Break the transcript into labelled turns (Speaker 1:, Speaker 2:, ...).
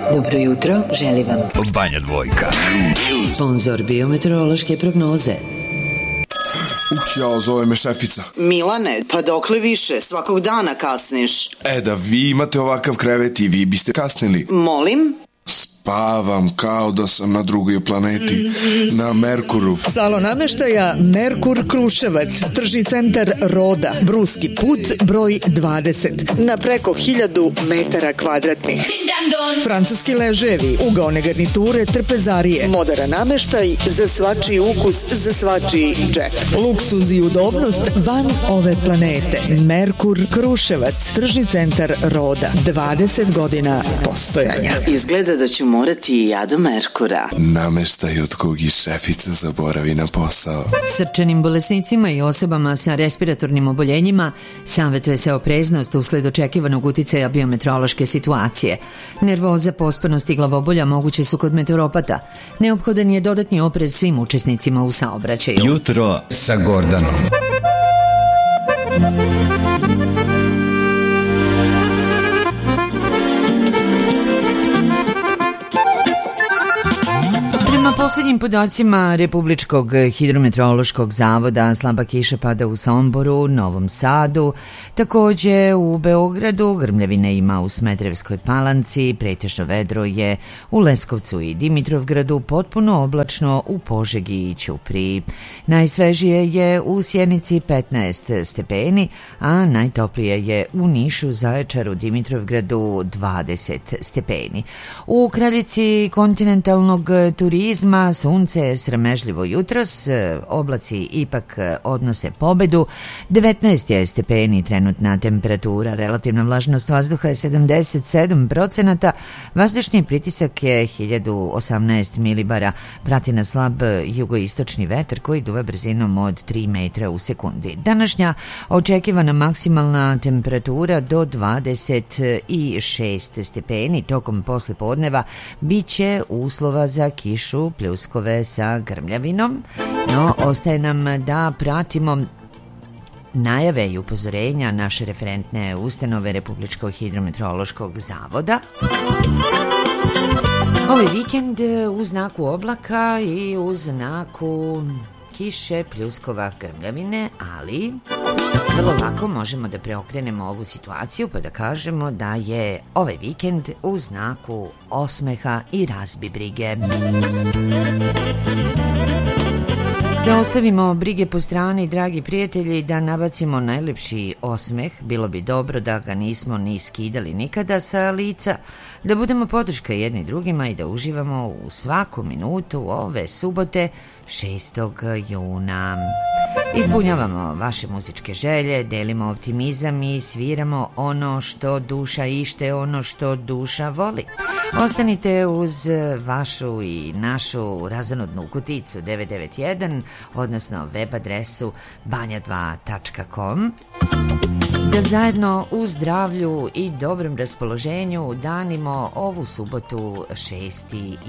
Speaker 1: Dobro jutro, želi vam
Speaker 2: Banja Dvojka.
Speaker 1: Sponzor biometeorološke prognoze.
Speaker 3: Jao, zove me šefica.
Speaker 4: Milane, pa dokle više? Svakog dana kasniš.
Speaker 3: Da vi imate ovakav krevet i vi biste kasnili.
Speaker 4: Molim?
Speaker 3: Spavam kao da sam na drugoj planeti, na Merkuru.
Speaker 5: Salo nameštaja Merkur Kruševac, tržni centar Roda, Bruski put, broj 20, na preko 1000 metara kvadratnih. Francuski leževi, ugaone garniture, trpezarije, moderan nameštaj za svačiji ukus, za svačiji džep. Luksuz i udobnost van ove planete. Merkur Kruševac, tržni centar Roda, 20 godina postojanja.
Speaker 4: Izgleda da ću morati i ja do Merkura.
Speaker 3: Nameštaj od kog i šefica zaboravi na posao.
Speaker 6: Srčanim bolesnicima i osobama sa respiratornim oboljenjima savjetuje se opreznost usled očekivanog uticaja biometeorološke situacije. Nervoza, pospanost i glavobolja moguće su kod meteoropata. Neophodan je dodatni oprez svim učesnicima u saobraćaju.
Speaker 2: Jutro sa Gordanom.
Speaker 6: Prema posljednjim podacima Republičkog hidrometeorološkog zavoda, slaba kiša pada u Somboru, Novom Sadu, također u Beogradu, grmljavine ima u Smederevskoj Palanci, pretežno vedro je u Leskovcu i Dimitrovgradu, potpuno oblačno u Požegi i Ćupriji. Najsvežije je u Sjenici 15 stepeni, a najtoplije je u Nišu, Zaječaru, Dimitrovgradu 20 stepeni. U kraljici kontinentalnog turizma sunce je sramežljivo jutros, oblaci ipak odnose pobedu, 19 je stepeni trenutna temperatura, relativna vlažnost vazduha je 77%, vazdušni pritisak je 1018 milibara, prati nas slab jugoistočni vetar koji duva brzinom od 3 metra u sekundi. Današnja očekivana maksimalna temperatura do 26 stepeni, tokom poslijepodneva bit će uslova za kišu, pljuskove sa grmljavinom, no ostaje nam da pratimo najave i upozorenja naše referentne ustanove Republičkog hidrometeorološkog zavoda. Ovaj vikend u znaku oblaka i u znaku kiše, pljuskova, grmljavine, ali vrlo lako možemo da preokrenemo ovu situaciju pa da kažemo da je ovaj vikend u znaku osmeha i razbibrige. Da ostavimo brige po strani, dragi prijatelji, da nabacimo najlepši osmeh, bilo bi dobro da ga nismo ni skidali nikada sa lica, da budemo podrška jedni drugima i da uživamo u svaku minutu ove subote 6. juna. Ispunjavamo vaše muzičke želje, delimo optimizam i sviramo ono što duša ište, ono što duša voli. Ostanite uz vašu i našu razonodnu kuticu 991, odnosno web adresu banja2.com, da zajedno u zdravlju i dobrom raspoloženju danimo ovu subotu 6.